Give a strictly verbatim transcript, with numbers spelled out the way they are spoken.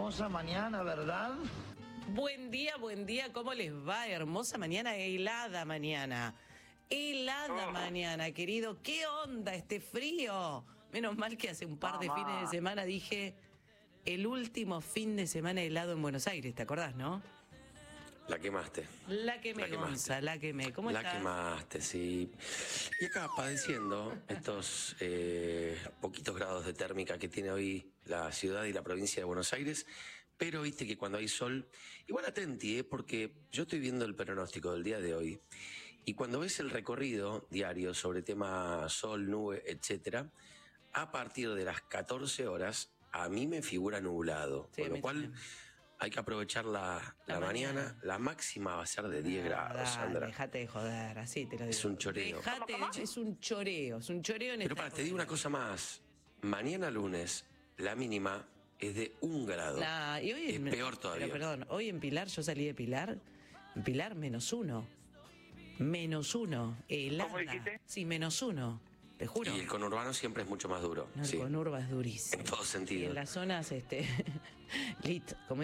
hermosa mañana, ¿verdad? Buen día, buen día, ¿cómo les va? Hermosa mañana, helada mañana. Helada Oh. mañana, querido. ¿Qué onda este frío? Menos mal que hace un par de Mamá. fines de semana dije el último fin de semana helado en Buenos Aires, ¿te acordás, no? La quemaste. La quemé, La quemaste. Gonza, la quemé. ¿Cómo La estás? quemaste, sí. Y acá padeciendo estos eh, poquitos grados de térmica que tiene hoy la ciudad y la provincia de Buenos Aires, pero viste que cuando hay sol, igual atenti, ¿eh? Porque yo estoy viendo el pronóstico del día de hoy y cuando ves el recorrido diario sobre tema sol, nube, etcétera, a partir de las catorce horas a mí me figura nublado, Sí, con a mí lo cual también. hay que aprovechar la, la, La mañana. mañana. La máxima va a ser de diez Ah, grados, dale, Sandra. Dejate de joder, así te lo digo. Es un choreo. Dejate ¿Cómo, cómo? de- es un choreo, es un choreo en Pero esta para, te digo una cosa más. Mañana lunes, la mínima es de un grado. Nah, y hoy es en- peor todavía. Pero perdón, hoy en Pilar, yo salí de Pilar, en Pilar menos uno. Menos uno. Helada. ¿Cómo dijiste? Sí, menos uno. Te juro. Y el conurbano siempre es mucho más duro. No, el sí. conurba es durísimo. En todo sentido. En las zonas, este, lit, como